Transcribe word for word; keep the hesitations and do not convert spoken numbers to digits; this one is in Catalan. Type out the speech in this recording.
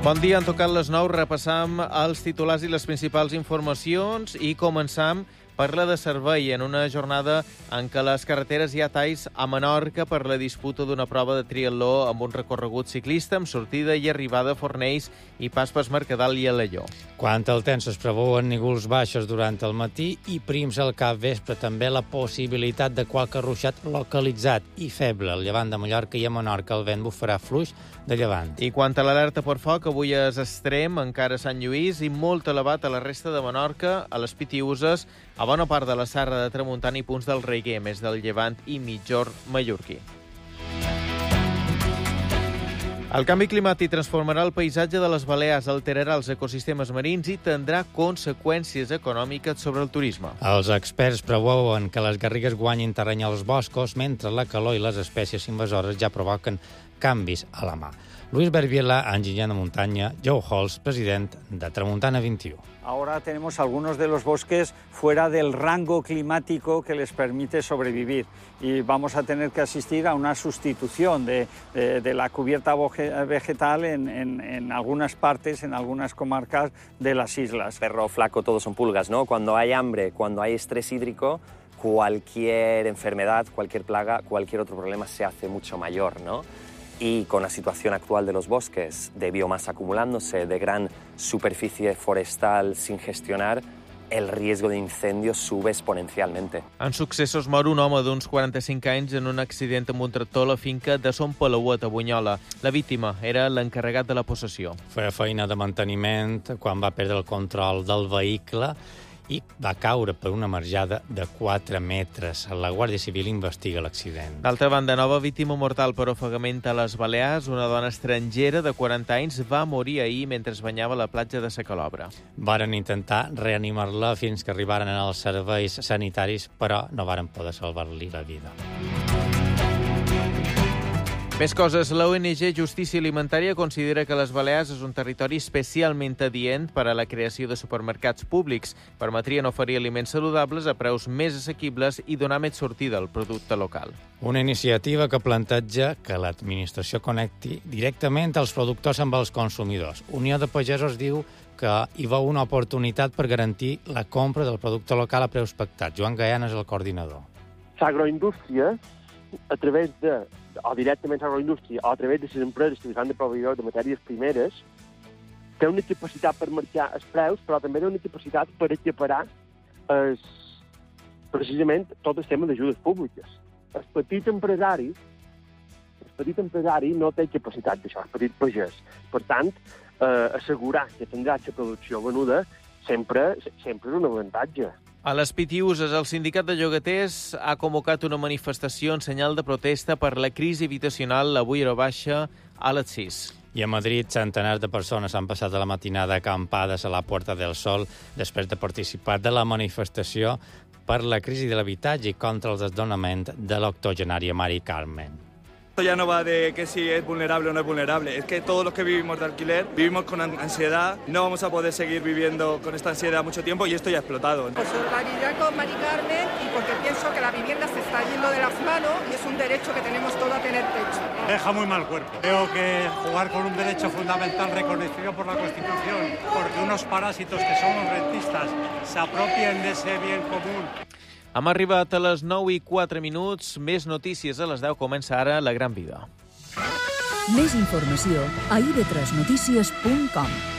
Bon dia, han tocat les nou, repassam els titulars i les principals informacions i començam per la de servei, en una jornada en què les carreteres hi ha talls a Menorca per la disputa d'una prova de triatló amb un recorregut ciclista amb sortida i arribada a Fornells i pas per Mercadal i Alaior. Quant al temps, es preveuen núvols baixos durant el matí i prims al capvespre. També la possibilitat de qualque ruixat localitzat i feble al llevant de Mallorca i a Menorca. El vent bufarà fluix de llevant. I quant a l'alerta per foc, avui és extrem encara a Sant Lluís i molt elevat a la resta de Menorca, a les Pitiüses, a bona part de la Serra de Tramuntana i punts del Reguer, més del llevant i mitjorn mallorquí. El canvi climàtic transformarà el paisatge de les Balears, alterarà els ecosistemes marins i tindrà conseqüències econòmiques sobre el turisme. Els experts preveuen que les garrigues guanyin terreny als boscos, mentre la calor i les espècies invasores ja provoquen canvis a la mà. Luis Berbiela, enginyer de muntanya, Joe Halls, president de Tramuntana veintiuno. Ahora tenemos algunos de los bosques fuera del rango climático que les permite sobrevivir y vamos a tener que asistir a una sustitución de, de, de la cubierta vegetal en, en, en algunas partes, en algunas comarcas de las islas. Perro flaco, todos son pulgas, ¿no? Cuando hay hambre, cuando hay estrés hídrico, cualquier enfermedad, cualquier plaga, cualquier otro problema se hace mucho mayor, ¿no? Y con la situación actual de los bosques, de biomasa acumulándose, de gran superficie forestal sin gestionar, el riesgo de incendios sube exponencialmente. En successos mor un home d'uns quaranta-cinc anys en un accident amb un tractor a la finca de Son Palauet, a Bunyola. La víctima era l'encarregat de la possessió. Feia feina de manteniment quan va perdre el control del vehicle i va caure per una marjada de quatre metres. La Guàrdia Civil investiga l'accident. D'altra banda, nova víctima mortal per ofegament a les Balears. Una dona estrangera de quaranta anys va morir ahir mentre es banyava a la platja de Sa Calobra. Varen intentar reanimar-la fins que arribaren als serveis sanitaris, però no varen poder salvar-li la vida. Més coses. La O N G Justícia Alimentària considera que les Balears és un territori especialment adient per a la creació de supermercats públics. Permetrien oferir aliments saludables a preus més assequibles i donar més sortida al producte local. Una iniciativa que planteja que l'administració connecti directament els productors amb els consumidors. Unió de Pagesos diu que hi veu una oportunitat per garantir la compra del producte local a preus pactats. Joan Gaian és el coordinador. L'agroindústria, a través de o directament a l'agroindústria o a través de les empreses que fan de proveïdors de matèries primeres, té una capacitat per marcar els preus, però també té una capacitat per equiparar els, precisament tot el tema d'ajudes públiques. El petit empresari, el petit empresari no té capacitat d'això, el petit pagès. Per tant, eh, assegurar que tindrà la producció venuda sempre, sempre és un avantatge. A les Pitiüses, el sindicat de llogaters ha convocat una manifestació en senyal de protesta per la crisi habitacional avui a baixa a les sis. I a Madrid, centenars de persones han passat la matinada acampades a la Puerta del Sol després de participar de la manifestació per la crisi de l'habitatge i contra el desnonament de l'octogenària Mari Carmen. Esto ya no va de que si es vulnerable o no es vulnerable, es que todos los que vivimos de alquiler vivimos con ansiedad, no vamos a poder seguir viviendo con esta ansiedad mucho tiempo y esto ya ha explotado. Pues solidaridad con Mari Carmen y porque pienso que la vivienda se está yendo de las manos y es un derecho que tenemos todos a tener techo. Deja muy mal cuerpo. Creo que jugar con un derecho fundamental reconocido por la Constitución, porque unos parásitos que son los rentistas se apropien de ese bien común. Hem arribat a les nou i quatre minuts. Més notícies a les deu. Comença ara La Gran Vida. Més informació a i ve tres notícies punt com.